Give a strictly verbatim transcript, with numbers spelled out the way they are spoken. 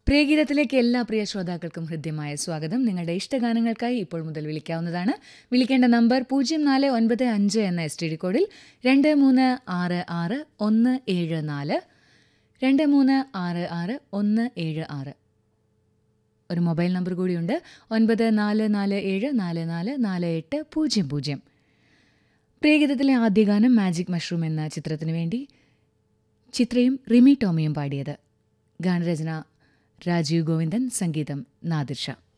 പ്രിയഗീതത്തിലേക്ക് എല്ലാ പ്രിയ ശ്രോതാക്കൾക്കും ഹൃദ്യമായ സ്വാഗതം. നിങ്ങളുടെ ഇഷ്ടഗാനങ്ങൾക്കായി ഇപ്പോൾ മുതൽ വിളിക്കാവുന്നതാണ്. വിളിക്കേണ്ട നമ്പർ പൂജ്യം നാല് ഒൻപത് അഞ്ച് എന്ന എസ് ടി ഡി കോഡിൽ രണ്ട് മൂന്ന് ആറ് ആറ് ഒന്ന് ഏഴ് നാല് രണ്ട് മൂന്ന് ആറ് ആറ് ഒന്ന് ഏഴ് ആറ്. ഒരു മൊബൈൽ നമ്പർ കൂടിയുണ്ട്, ഒൻപത് നാല് നാല് ഏഴ് നാല് നാല് നാല് എട്ട് പൂജ്യം പൂജ്യം. പ്രിയഗീതത്തിലെ ആദ്യ ഗാനം മാജിക് മഷ്റൂം എന്ന ചിത്രത്തിനു വേണ്ടി ചിത്രയും റിമി ടോമിയും പാടിയത്. ഗാനരചന രാജീവ് ഗോവിന്ദൻ, സംഗീതം നാദിർ ഷാ.